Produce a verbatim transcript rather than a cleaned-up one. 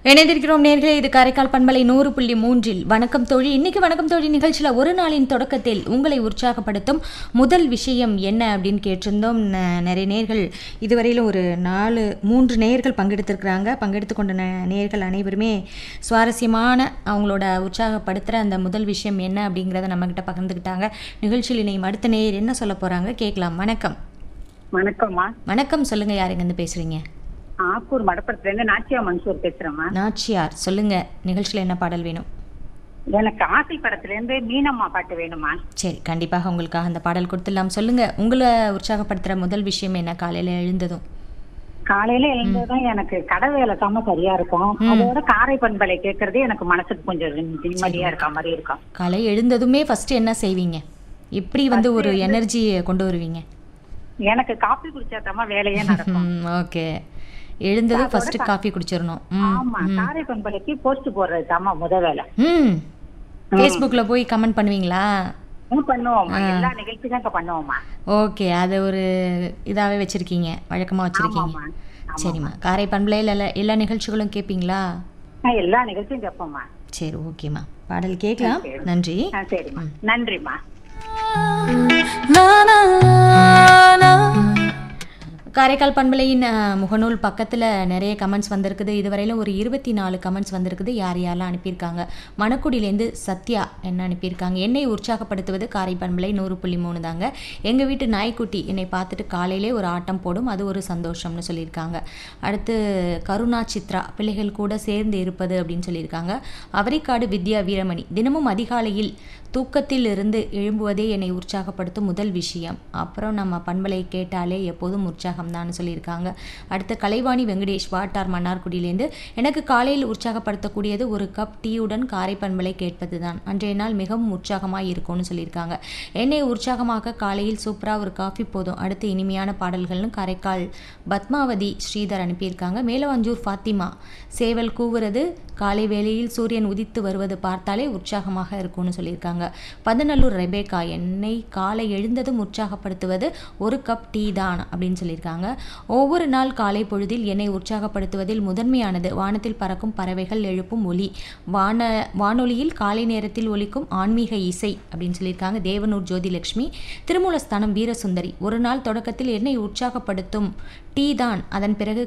இணைந்திருக்கிறோம் நேர்களே. இது காரைக்கால் பண்பலை நூறு புள்ளி மூன்றில் வணக்கம் தோழி. இன்னைக்கு வணக்கம் தோழி நிகழ்ச்சியில் ஒரு நாளின் தொடக்கத்தில் உங்களை உற்சாகப்படுத்தும் முதல் விஷயம் என்ன அப்படின்னு கேட்டிருந்தோம். நிறைய நேர்கள் இதுவரையிலும் ஒரு நாலு மூன்று நேர்கள் பங்கெடுத்திருக்கிறாங்க. பங்கெடுத்து கொண்ட நேர்கள் அனைவருமே சுவாரஸ்யமான அவங்களோட உற்சாகப்படுத்துகிற அந்த முதல் விஷயம் என்ன அப்படிங்கிறத நம்மகிட்ட பகிர்ந்துக்கிட்டாங்க. நிகழ்ச்சியில் இணையும் அடுத்த நேயர் என்ன சொல்ல போகிறாங்க கேட்கலாம். வணக்கம். வணக்கம்மா. வணக்கம், சொல்லுங்கள். யார் எங்கேருந்து பேசுகிறீங்க? ஆக்கூர் மடப்பத்துல இருந்து நாச்சியா மன்சூர் பேசுறேம்மா. நாச்சியார், சொல்லுங்க. நிகழ்ச்சியில் என்ன பாடல் வேணும்? எனக்கு ஆசை படத்துல இருந்து மீனம்மா பாட்டு வேணுமா? சரி, கண்டிப்பாக உங்களுக்காக அந்த பாடல் கொடுத்துடலாம். சொல்லுங்க, உங்களை உற்சாகப்படுத்துற முதல் விஷயம் என்ன? காலையில எழுந்ததும் காலையில எழுந்ததும் எனக்கு கடை வேலை தாம சரியா இருக்கும். அதோட காரை பண்பலை கேட்கறதே எனக்கு மனசுக்கு கொஞ்சம் நிம்மதியா இருக்க மாதிரி இருக்கும். காலை எழுந்ததுமே ஃபர்ஸ்ட் என்ன செய்வீங்க? எப்படி வந்து ஒரு எனர்ஜியை கொண்டு வருவீங்க? எனக்கு காபி குடிச்சா தாம வேலையே நடக்கும். ஓகே, எழுந்ததும் ஃபர்ஸ்ட் காபி குடிச்சிரணும். ஆமா, காரை பண்பலைக்கு போஸ்ட் போடுறது தாமா முத வேலை. ம் ஃபேஸ்புக்ல போய் கமெண்ட் பண்ணுவீங்களா? பண்ணுவோம், எல்லா நிகழ்ச்சியும் பண்ணுவோமா. ஓகே, அது ஒரு இதாவே வச்சிருக்கீங்க, வழக்கமா வச்சிருக்கீங்க. சரிம்மா, காரை பண்பலையில எல்லா நிகழ்ச்சிகளும் கேட்பீங்களா? எல்லா நிகழ்ச்சியும் கேட்போம்மா. சரி, ஓகேம்மா, பாடல் கேட்கலாம். நன்றி. சரிம்மா, நன்றிம்மா. காரைக்கால் பண்பலையின் முகநூல் பக்கத்தில் நிறைய கமெண்ட்ஸ் வந்திருக்குது. இதுவரையிலும் ஒரு இருபத்தி நாலு கமெண்ட்ஸ் வந்திருக்குது. யார் யாரெல்லாம் அனுப்பியிருக்காங்க? மணக்குடியிலேருந்து சத்யா என்ன அனுப்பியிருக்காங்க? என்னை உற்சாகப்படுத்துவது காரை பண்பலை நூறு புள்ளி மூணு தாங்க. எங்கள் வீட்டு நாய்க்குட்டி என்னை பார்த்துட்டு காலையிலே ஒரு ஆட்டம் போடும், அது ஒரு சந்தோஷம்னு சொல்லியிருக்காங்க. அடுத்து கருணா சித்ரா, பிள்ளைகள் கூட சேர்ந்து இருப்பது அப்படின்னு சொல்லியிருக்காங்க. அவரைக்காடு வித்யா வீரமணி, தினமும் அதிகாலையில் தூக்கத்தில் இருந்து எழும்புவதே என்னை உற்சாகப்படுத்தும் முதல் விஷயம். அப்புறம் நம்ம பண்பலை கேட்டாலே எப்போதும் உற்சாகம் தான் சொல்லியிருக்காங்க. அடுத்து கலைவாணி வெங்கடேஷ், வாட்டார் மன்னார்குடியிலேருந்து, எனக்கு காலையில் உற்சாகப்படுத்தக்கூடியது ஒரு கப் டீயுடன் காரை பண்பலை கேட்பது தான். அன்றைய நாள் மிகவும் உற்சாகமாக இருக்கும்னு சொல்லியிருக்காங்க. என்னை உற்சாகமாக காலையில் சூப்பராக ஒரு காஃபி போதும். அடுத்து இனிமையான பாடல்கள்னு காரைக்கால் பத்மாவதி ஸ்ரீதர் அனுப்பியிருக்காங்க. மேலவஞ்சூர் ஃபாத்திமா, சேவல் கூவுறது காலை வேளையில் சூரியன் உதித்து வருவது பார்த்தாலே உற்சாகமாக இருக்கும்னு சொல்லியிருக்காங்க. பதநல்லூர் ரெபேக்கா, என்னை காலை எழுந்ததும் உற்சாகப்படுத்துவது ஒரு கப் டீ தான் அப்படின்னு சொல்லியிருக்காங்க. ஒவ்வொரு நாள் காலை பொழுதில் என்னை உற்சாகப்படுத்துவதில் முதன்மையானது வானத்தில் பறக்கும் பறவைகள் எழுப்பும் ஒலி, வான வானொலியில் காலை நேரத்தில் ஒலிக்கும் ஆன்மீக இசை அப்படின்னு சொல்லியிருக்காங்க. தேவனூர் ஜோதிலட்சுமி, திருமூலஸ்தானம் வீரசுந்தரி, ஒரு நாள் தொடக்கத்தில் என்னை உற்சாகப்படுத்தும் டீ தான், அதன் பிறகு